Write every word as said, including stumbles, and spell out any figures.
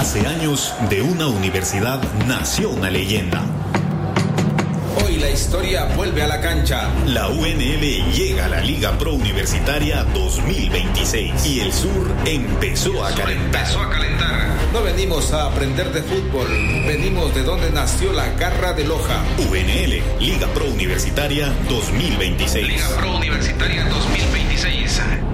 Hace años, de una universidad nació una leyenda. Hoy la historia vuelve a la cancha. La U N L llega a la Liga Pro Universitaria dos mil veintiséis y el Sur empezó a calentar. Empezó a calentar. No venimos a aprender de fútbol, venimos de donde nació la garra de Loja. U N L, Liga Pro Universitaria dos mil veintiséis. Liga Pro Universitaria dos mil veintiséis.